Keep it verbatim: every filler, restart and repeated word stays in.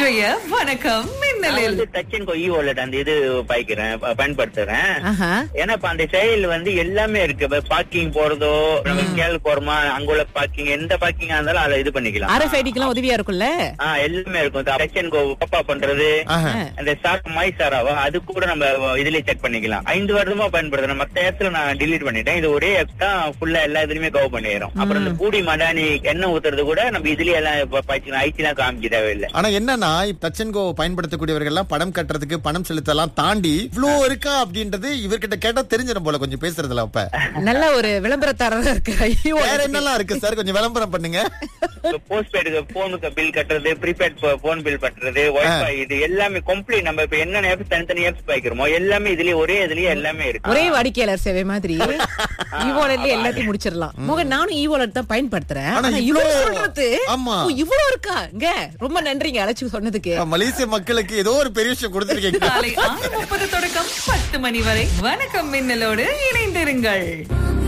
இன்றைய வணக்கம் மின்னலில் touch and go E wallet அந்த இது பாய்க்கிறேன் பயன்படுத்துறேன். ஆஹா. ஏன்னா இப்ப அந்த செயல் வந்து எல்லாமே இருக்கு. பார்க்கிங் போறதோ நம்ம கேள் போறோமா அங்க உள்ள பார்க்கிங் எந்த பார்க்கிங்கா இருந்தாலும் அதை இது பண்ணிக்கலாம். ஆர்எஃப்ஐடிக்கு உதவியா இருக்கும்ல. ஆஹ் எல்லாமே இருக்கும். டச் அண்ட் கோ பாப்பா பண்றது அந்த சார் மை சாராவா அது கூட நம்ம இதுலயே செக் பண்ணிக்கலாம். ஐந்து வருடமா பயன்படுத்துறேன். மத்த இடத்துல நான் டிலீட் பண்ணிட்டேன். இது ஒரே ஆப் தான் ஃபுல்லா எல்லா இதுலயுமே கவர் பண்ணிடுறோம். அப்புறம் இந்த பூடி மடானி எண்ணெய் ஊத்துறது கூட நம்ம இதுலயே எல்லாம் பாய்ச்சிக்கலாம். ஐடி எல்லாம் காமிக்க தேவையில்லை. ஆனா என்னன்னா டச் அண்ட் கோ பயன்படுத்தக்கூடியவர்கள் எல்லாம் பணம் கட்டுறதுக்கு பணம் செலுத்தலாம் தாண்டி இவ்வளவு இருக்கா அப்படின்றது இவர்கிட்ட கேட்டா தெரிஞ்சிடும் போல கொஞ்சம் பேசுறதுல. அப்ப நல்ல ஒரு விளம்பரத்தாரர் இருக்கு. வேற என்னெல்லாம் இருக்கு சார் கொஞ்சம் விளம்பரம் பண்ணுங்க. போஸ்ட் பெய்டு போனுக்கு பில் கட்டுறது, ப்ரீபெய்ட் போன் பில் கட்டுறது, வைஃபை இது எல்லாமே கம்ப்ளீட். நம்ம இப்ப என்னென்ன ஆப்ஸ் தனித்தனி ஆப்ஸ் பாய்க்கிறோமோ எல்லாமே இதுலயே ஒரே இதுலயே எல்லாமே இருக்கு. ஒரே வாடிக்கையாளர் சேவை மாதிரி ஈவாலெட்ல எல்லாத்தையும் முடிச்சிடலாம். மோகன் நானும் ஈவாலெட் தான் பயன்படுத்துறேன். ஆனா ஆனா இவ்ளோ- இவ்வளவு சொல்றது ஆமா. ஓ, இவ்வளவு இருக்கா இங்க. ரொம்ப நன்றிங்க அழைச்சு சொன்னதுக்கு. மலேசிய மக்களுக்கு ஏதோ ஒரு பெரிய விஷயம் கொடுத்திருக்கீங்க. காலை ஆறு முப்பது தொடக்கம் பத்து மணி வரை வணக்கம் மின்னலோடு இணைந்திருங்கள்.